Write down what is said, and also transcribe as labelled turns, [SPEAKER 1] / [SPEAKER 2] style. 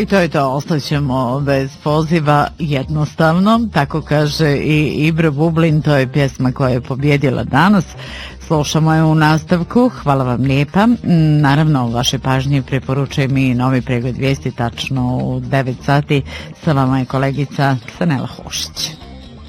[SPEAKER 1] I to je to, ostaćemo bez poziva jednostavno, tako kaže i Ibra Bublin, to je pjesma koja je pobjedila danas. Slušamo je u nastavku, hvala vam lijepa. Naravno, vaše pažnje preporučujem i novi pregled vijesti tačno u 9 sati. Sa vama je kolegica Sanela Hošić.